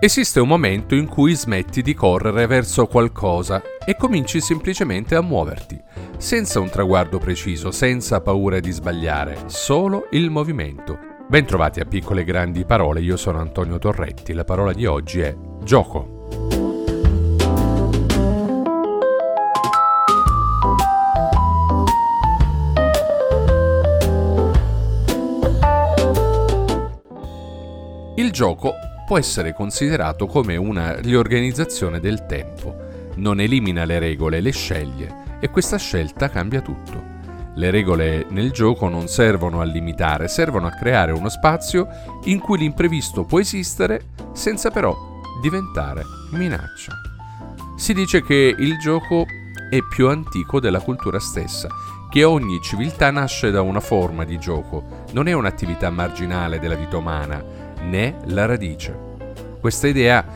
Esiste un momento in cui smetti di correre verso qualcosa e cominci semplicemente a muoverti, senza un traguardo preciso, senza paura di sbagliare, solo il movimento. Bentrovati a Piccole e Grandi Parole, io sono Antonio Torretti, la parola di oggi è gioco. Il gioco può essere considerato come una riorganizzazione del tempo. Non elimina le regole, le sceglie e questa scelta cambia tutto. Le regole nel gioco non servono a limitare, servono a creare uno spazio in cui l'imprevisto può esistere senza però diventare minaccia. Si dice che il gioco è più antico della cultura stessa, che ogni civiltà nasce da una forma di gioco, non è un'attività marginale della vita umana, né la radice. Questa idea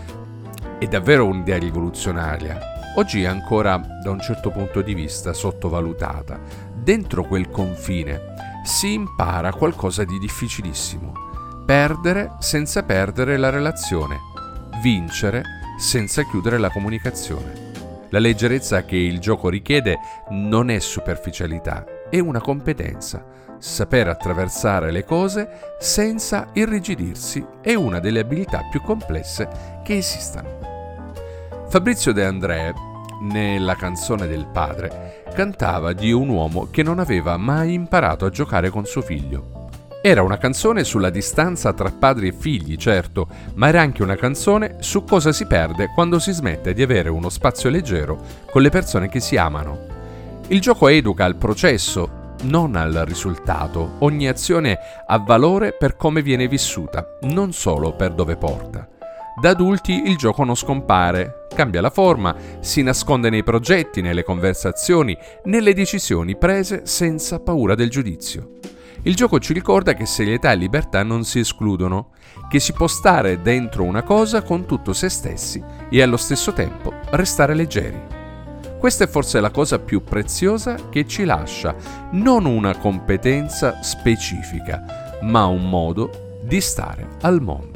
è davvero un'idea rivoluzionaria. Oggi è ancora, da un certo punto di vista, sottovalutata. Dentro quel confine si impara qualcosa di difficilissimo. Perdere senza perdere la relazione. Vincere senza chiudere la comunicazione. La leggerezza che il gioco richiede non è superficialità, è una competenza. Saper attraversare le cose senza irrigidirsi è una delle abilità più complesse che esistano. Fabrizio De André, nella canzone del padre, cantava di un uomo che non aveva mai imparato a giocare con suo figlio. Era una canzone sulla distanza tra padri e figli, certo, ma era anche una canzone su cosa si perde quando si smette di avere uno spazio leggero con le persone che si amano. Il gioco educa al processo, non al risultato. Ogni azione ha valore per come viene vissuta, non solo per dove porta. Da adulti il gioco non scompare, cambia la forma, si nasconde nei progetti, nelle conversazioni, nelle decisioni prese senza paura del giudizio. Il gioco ci ricorda che serietà e libertà non si escludono, che si può stare dentro una cosa con tutto se stessi e allo stesso tempo restare leggeri. Questa è forse la cosa più preziosa che ci lascia, non una competenza specifica, ma un modo di stare al mondo.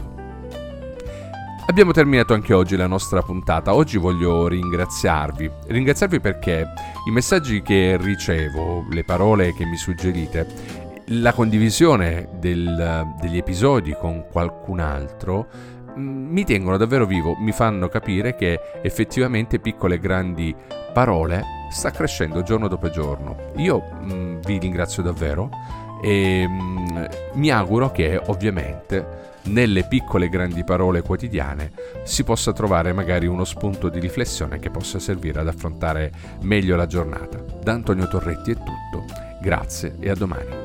Abbiamo terminato anche oggi la nostra puntata. Oggi voglio ringraziarvi perché i messaggi che ricevo, le parole che mi suggerite, la condivisione degli episodi con qualcun altro mi tengono davvero vivo, mi fanno capire che effettivamente Piccole e Grandi Parole sta crescendo giorno dopo giorno. Io vi ringrazio davvero e mi auguro che ovviamente nelle piccole e grandi parole quotidiane si possa trovare magari uno spunto di riflessione che possa servire ad affrontare meglio la giornata. Da Antonio Torretti è tutto, grazie e a domani.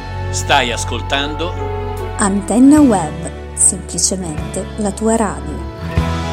Stai ascoltando Antenna Web, semplicemente la tua radio.